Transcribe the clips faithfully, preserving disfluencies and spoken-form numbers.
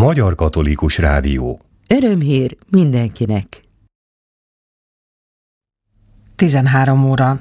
Magyar Katolikus Rádió. Örömhír mindenkinek. tizenhárom óra.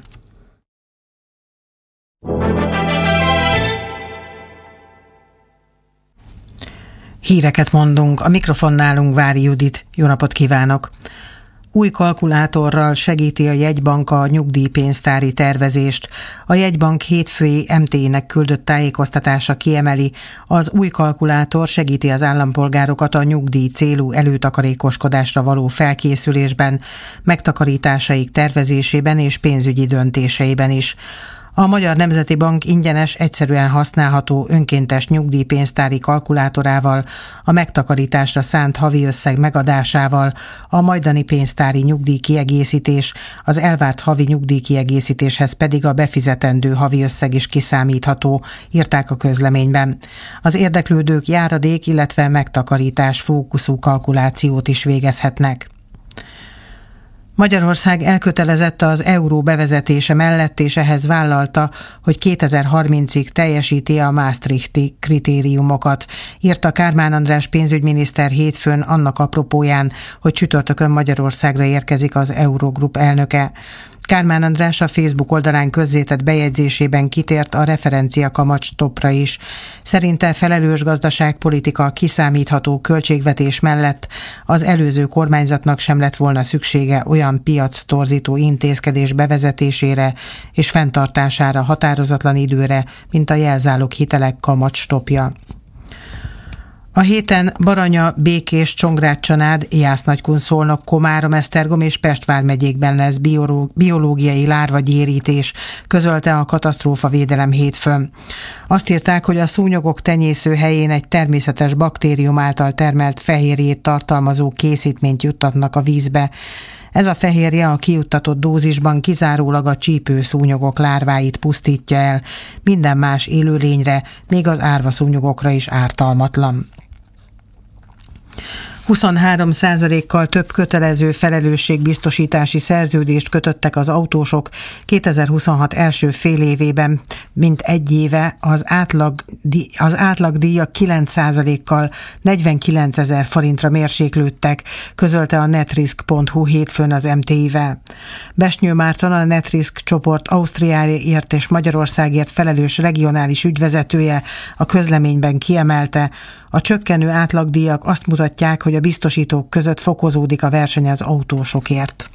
Híreket mondunk, a mikrofonnálunk Vári Judit. Jó napot kívánok! Új kalkulátorral segíti a jegybank a nyugdíjpénztári tervezést. A jegybank hétfői em té é-nek küldött tájékoztatása kiemeli, az új kalkulátor segíti az állampolgárokat a nyugdíj célú előtakarékoskodásra való felkészülésben, megtakarításaik tervezésében és pénzügyi döntéseiben is. A Magyar Nemzeti Bank ingyenes, egyszerűen használható önkéntes nyugdíjpénztári kalkulátorával, a megtakarításra szánt havi összeg megadásával, a majdani pénztári nyugdíjkiegészítés, az elvárt havi nyugdíjkiegészítéshez pedig a befizetendő havi összeg is kiszámítható, írták a közleményben. Az érdeklődők járadék, illetve megtakarítás fókuszú kalkulációt is végezhetnek. Magyarország elkötelezett az euró bevezetése mellett, és ehhez vállalta, hogy kétezer-harmincig teljesíti a Maastrichti kritériumokat, írta Kármán András pénzügyminiszter hétfőn annak apropóján, hogy csütörtökön Magyarországra érkezik az Eurogroup elnöke. Kármán András a Facebook oldalán közzétett bejegyzésében kitért a referencia kamatstoppra is. Szerinte felelős gazdaságpolitika, kiszámítható költségvetés mellett az előző kormányzatnak sem lett volna szüksége olyan piac torzító intézkedés bevezetésére és fenntartására határozatlan időre, mint a jelzálog hitelek kamatstoppja. A héten Baranya, Békés, Csongrád-Csanád, Jász-Nagykun-Szolnok, Komárom-Esztergom és Pest vármegyékben lesz biológiai lárvagyérítés, közölte a katasztrófavédelem hétfőn. Azt írták, hogy a szúnyogok tenyésző helyén egy természetes baktérium által termelt fehérjét tartalmazó készítményt juttatnak a vízbe. Ez a fehérje a kijuttatott dózisban kizárólag a csípőszúnyogok lárváit pusztítja el, minden más élőlényre, még az árvaszúnyogokra is ártalmatlan. huszonhárom százalékkal több kötelező felelősségbiztosítási szerződést kötöttek az autósok kétezer-huszonhat első fél évében, mint egy éve, az átlag, az átlagdíjak kilenc százalékkal negyvenkilencezer forintra mérséklődtek, közölte a netrisk pont hu hétfőn az em té í-vel. Besnyő Márton, a Netrisk csoport Ausztriáért és Magyarországért felelős regionális ügyvezetője a közleményben kiemelte, a csökkenő átlagdíjak azt mutatják, hogy a biztosítók között fokozódik a verseny az autósokért.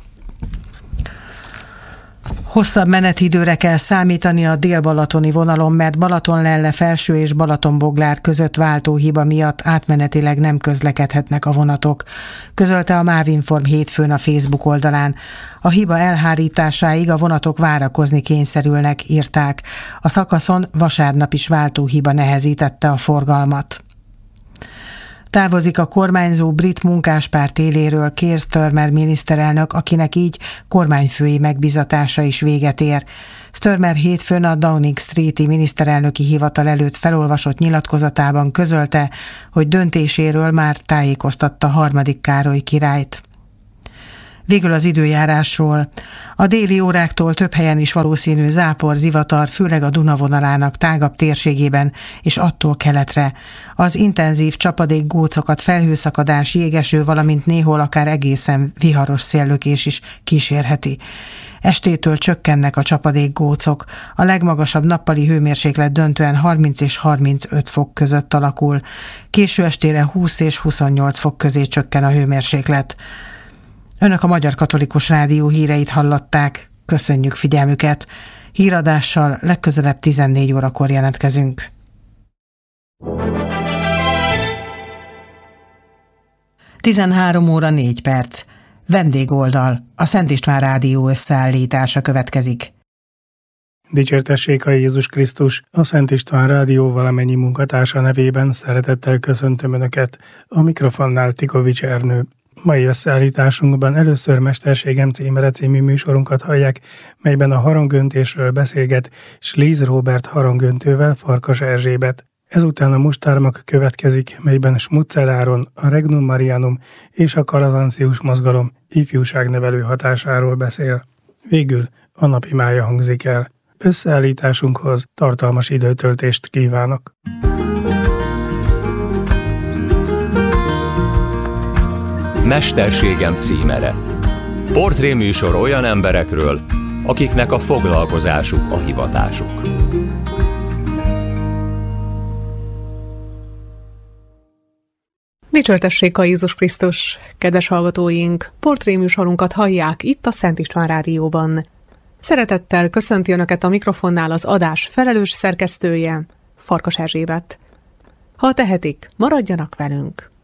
Hosszabb menetidőre kell számítani a dél-balatoni vonalon, mert Balatonlelle felső és Balatonboglár között váltóhiba miatt átmenetileg nem közlekedhetnek a vonatok, közölte a Mávinform hétfőn a Facebook oldalán. A hiba elhárításáig a vonatok várakozni kényszerülnek, írták. A szakaszon vasárnap is váltóhiba nehezítette a forgalmat. Távozik a kormányzó brit munkáspárt éléről Keir Starmer miniszterelnök, akinek így kormányfői megbizatása is véget ér. Starmer hétfőn a Downing Street-i miniszterelnöki hivatal előtt felolvasott nyilatkozatában közölte, hogy döntéséről már tájékoztatta harmadik Károly királyt. Végül az időjárásról. A déli óráktól több helyen is valószínű zápor, zivatar, főleg a Duna vonalának tágabb térségében és attól keletre. Az intenzív csapadék gócokat felhőszakadás, jégeső, valamint néhol akár egészen viharos széllökés is kísérheti. Estétől csökkennek a csapadékgócok. A legmagasabb nappali hőmérséklet döntően harminc és harmincöt fok között alakul. Késő estére húsz és huszonnyolc fok közé csökken a hőmérséklet. Önök a Magyar Katolikus Rádió híreit hallották. Köszönjük figyelmüket. Híradással legközelebb tizennégy órakor jelentkezünk. tizenhárom óra négy perc. Vendégoldal. A Szent István Rádió összeállítása következik. Dicsértessék a Jézus Krisztus! A Szent István Rádió valamennyi munkatársa nevében szeretettel köszöntöm Önöket. A mikrofonnál Tikovics Ernő. Mai összeállításunkban először Mesterségem címere című műsorunkat hallják, melyben a harangöntésről beszélget Slíz Róbert harangöntővel Farkas Erzsébet. Ezután a Mustármak következik, melyben Smutzer Áron, a Regnum Marianum és a Kalazancius mozgalom ifjúságnevelő hatásáról beszél. Végül a napimája hangzik el. Összeállításunkhoz tartalmas időtöltést kívánok! Mesterségem címere. Portréműsor olyan emberekről, akiknek a foglalkozásuk a hivatásuk. Dicsértessék a Jézus Krisztus, kedves hallgatóink! Portréműsorunkat hallják itt a Szent István Rádióban. Szeretettel köszönti Önöket a mikrofonnál az adás felelős szerkesztője, Farkas Erzsébet. Ha tehetik, maradjanak velünk!